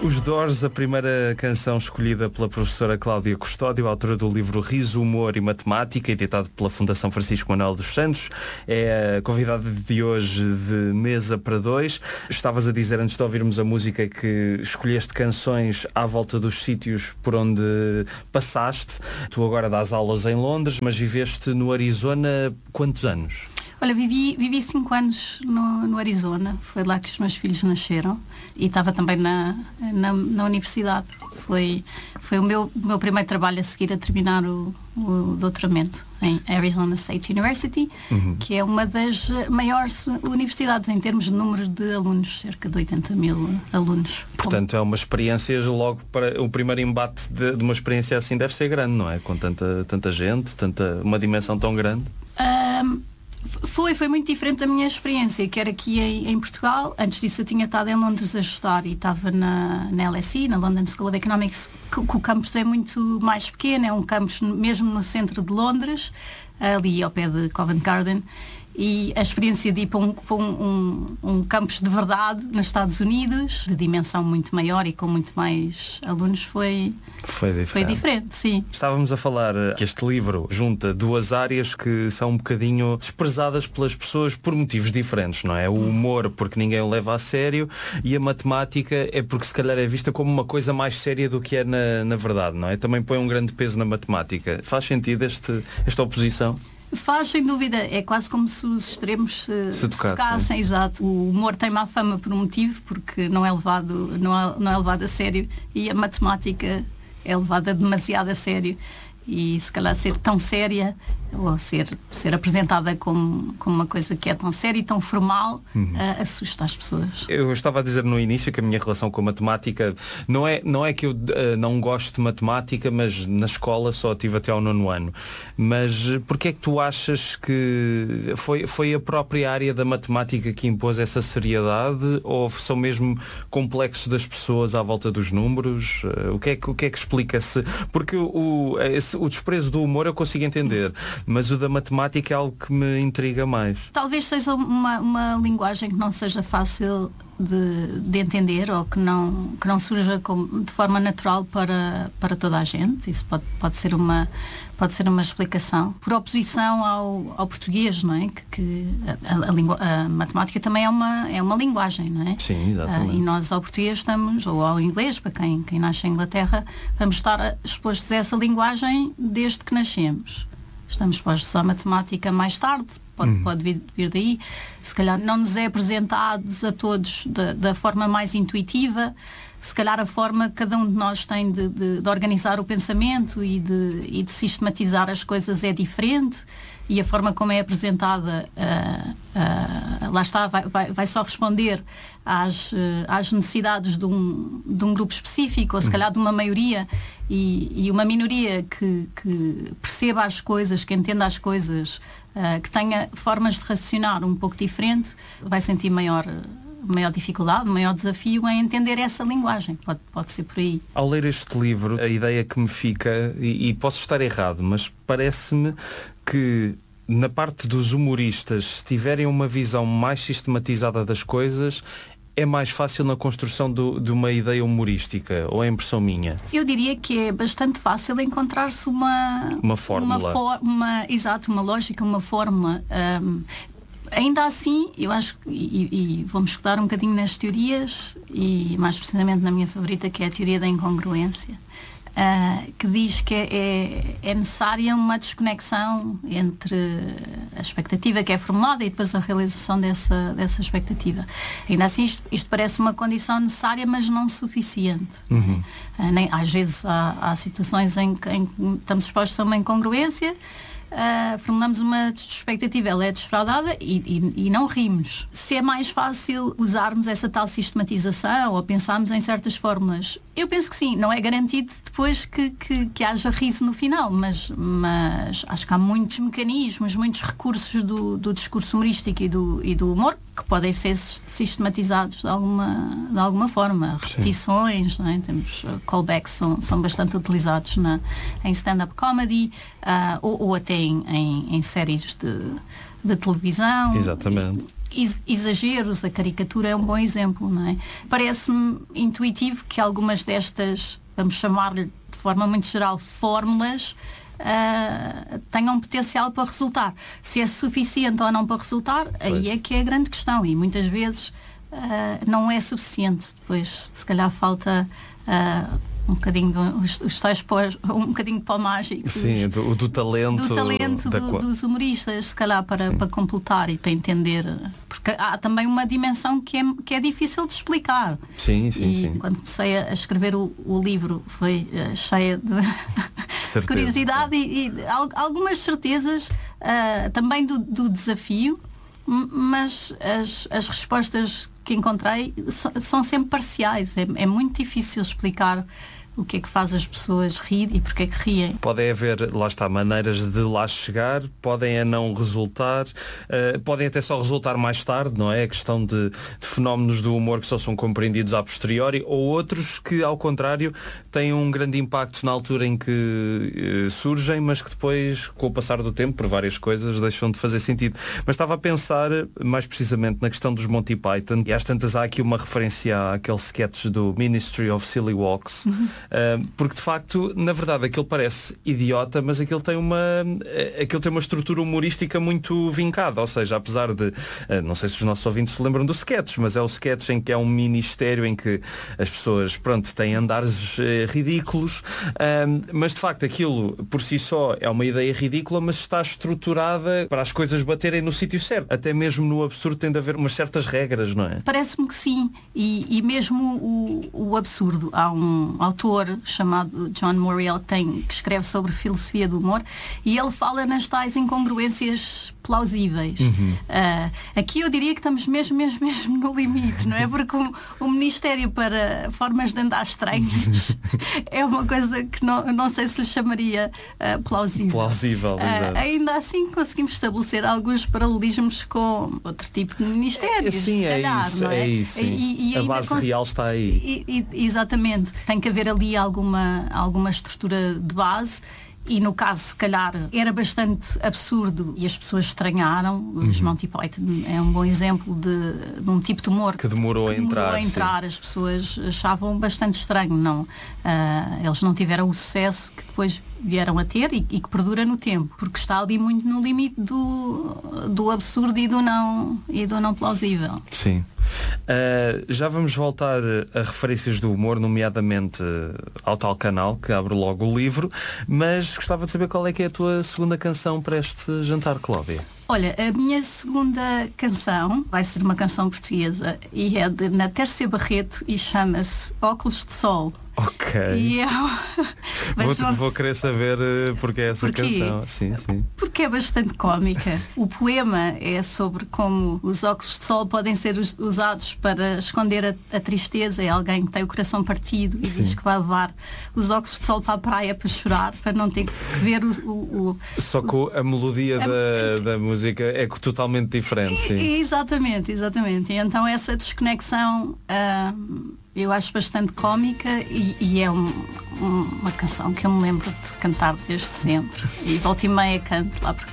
Os Doors, a primeira canção escolhida pela professora Cláudia Custódio, autora do livro Riso, Humor e Matemática, editado pela Fundação Francisco Manuel dos Santos, é a convidada de hoje de Mesa para Dois. Estavas a dizer, antes de ouvirmos a música, que escolheste canções à volta dos sítios por onde passaste. Tu agora dás aulas em Londres, mas viveste no Arizona quantos anos? Olha, vivi 5 anos no Arizona. Foi lá que os meus filhos nasceram. E estava também na universidade. Foi o meu primeiro trabalho a seguir a terminar o doutoramento em Arizona State University, que é uma das maiores universidades em termos de número de alunos, cerca de 80 mil alunos. Portanto, é uma experiência, logo para o primeiro embate de uma experiência assim deve ser grande, não é? Com tanta gente, uma dimensão tão grande. Foi muito diferente da minha experiência, que era aqui em Portugal. Antes disso eu tinha estado em Londres a estudar e estava na LSE, na London School of Economics, que o campus é muito mais pequeno, é um campus mesmo no centro de Londres, ali ao pé de Covent Garden. E a experiência de ir para um campus de verdade nos Estados Unidos, de dimensão muito maior e com muito mais alunos, foi diferente, sim. Estávamos a falar que este livro junta duas áreas que são um bocadinho desprezadas pelas pessoas por motivos diferentes, não é? O humor, porque ninguém o leva a sério, e a matemática é porque se calhar é vista como uma coisa mais séria do que é na verdade, não é? Também põe um grande peso na matemática. Faz sentido esta oposição? Faz, sem dúvida. É quase como se os extremos se tocassem. Exato. O humor tem má fama por um motivo, porque não é levado a sério, e a matemática é levada demasiado a sério. E se calhar ser tão séria, ou ser apresentada como uma coisa que é tão séria e tão formal, assusta as pessoas. Eu estava a dizer no início que a minha relação com a matemática não é que eu não gosto de matemática, mas na escola só tive até ao 9º ano. Mas porquê é que tu achas que foi a própria área da matemática que impôs essa seriedade, ou são mesmo complexos das pessoas à volta dos números? O que é que explica-se? Porque o desprezo do humor eu consigo entender, mas o da matemática é algo que me intriga mais. Talvez seja uma linguagem que não seja fácil de entender, ou que não surja de forma natural para toda a gente. Isso pode ser uma explicação. Por oposição ao português, não é? Que a matemática também é uma linguagem, não é? Sim, exatamente. E nós ao português ou ao inglês, para quem nasce em Inglaterra, vamos estar expostos a essa linguagem desde que nascemos. Estamos expostos à matemática mais tarde, pode vir daí. Se calhar não nos é apresentados a todos da forma mais intuitiva. Se calhar a forma que cada um de nós tem de organizar o pensamento e de sistematizar as coisas é diferente, e a forma como é apresentada lá está, vai só responder às necessidades de um grupo específico, ou se calhar de uma maioria, e uma minoria que perceba as coisas, que entenda as coisas, que tenha formas de raciocinar um pouco diferente, vai sentir maior dificuldade, maior desafio em entender essa linguagem. Pode ser por aí. Ao ler este livro, a ideia que me fica, e posso estar errado, mas parece-me que na parte dos humoristas, se tiverem uma visão mais sistematizada das coisas, é mais fácil na construção de uma ideia humorística, ou é impressão minha? Eu diria que é bastante fácil encontrar-se uma fórmula. Uma lógica, uma fórmula. Ainda assim, eu acho que, e vamos estudar um bocadinho nas teorias, e mais precisamente na minha favorita, que é a teoria da incongruência, que diz que é necessária uma desconexão entre a expectativa que é formulada e depois a realização dessa expectativa. Ainda assim, isto parece uma condição necessária, mas não suficiente. Às vezes há situações em que estamos expostos a uma incongruência, formulamos uma expectativa, ela é desfraudada e não rimos. Se é mais fácil usarmos essa tal sistematização ou pensarmos em certas fórmulas, eu penso que sim. Não é garantido depois que haja riso no final, mas acho que há muitos mecanismos, muitos recursos do discurso humorístico e do humor que podem ser sistematizados de alguma forma. Repetições, não é? Temos callbacks, são bastante utilizados em stand-up comedy, ou até em séries de televisão. Exatamente. exageros, a caricatura é um bom exemplo, não é? Parece-me intuitivo que algumas destas, vamos chamar-lhe de forma muito geral, fórmulas, tenham potencial para resultar. Se é suficiente ou não para resultar, aí é que é a grande questão, e muitas vezes não é suficiente. Depois, se calhar, falta um bocadinho um bocadinho de pó mágico. Sim, do talento, dos humoristas, se calhar, para completar e para entender, porque há também uma dimensão que é difícil de explicar. Sim. Quando comecei a escrever o livro foi cheia de curiosidade e algumas certezas também do desafio, mas as respostas que encontrei são sempre parciais. É muito difícil explicar o que é que faz as pessoas rir e porque é que riem. Podem haver, lá está, maneiras de lá chegar, podem não resultar, podem até só resultar mais tarde, não é? A questão de fenómenos do humor que só são compreendidos a posteriori, ou outros que, ao contrário, têm um grande impacto na altura em que surgem, mas que depois, com o passar do tempo, por várias coisas, deixam de fazer sentido. Mas estava a pensar, mais precisamente, na questão dos Monty Python, e às tantas há aqui uma referência àquele sketch do Ministry of Silly Walks, porque de facto, na verdade, aquilo parece idiota, mas aquilo tem uma estrutura humorística muito vincada, ou seja, apesar de, não sei se os nossos ouvintes se lembram do sketch, mas é o sketch em que é um ministério em que as pessoas, têm andares ridículos, mas de facto aquilo por si só é uma ideia ridícula, mas está estruturada para as coisas baterem no sítio certo. Até mesmo no absurdo tem de haver umas certas regras, não é? Parece-me que sim, e mesmo o absurdo. Há um autor chamado John Morial que escreve sobre filosofia do humor, e ele fala nas tais incongruências plausíveis. Aqui eu diria que estamos mesmo no limite, não é? Porque o Ministério para formas de andar estranhas é uma coisa que não sei se lhe chamaria plausível. Ainda assim conseguimos estabelecer alguns paralelismos com outro tipo de ministérios. Sim, se calhar, isso, não é? Isso. E a base real está aí. Exatamente. Tem que haver ali alguma estrutura de base. E no caso, se calhar, era bastante absurdo e as pessoas estranharam. Os Monty Python é um bom exemplo de um tipo de humor que demorou a entrar. As pessoas achavam bastante estranho. Não, eles não tiveram o sucesso que depois vieram a ter e que perdura no tempo, porque está ali muito no limite do absurdo e do não plausível. Sim. Já vamos voltar a referências do humor, nomeadamente ao tal canal que abre logo o livro, mas gostava de saber qual é que é a tua segunda canção para este jantar, Cláudia. Olha, a minha segunda canção vai ser uma canção portuguesa e é de Natércia Barreto e chama-se Óculos de Sol. Ok. E vou querer saber porque é essa canção. Sim. Porque é bastante cómica. O poema é sobre como os óculos de sol podem ser usados para esconder a tristeza. É alguém que tem o coração partido e diz que vai levar os óculos de sol para a praia para chorar, para não ter que ver Só que a melodia da música é totalmente diferente. Sim. Exatamente. E então essa desconexão eu acho bastante cómica e é uma canção que eu me lembro de cantar desde sempre. E volta e meia canto lá porque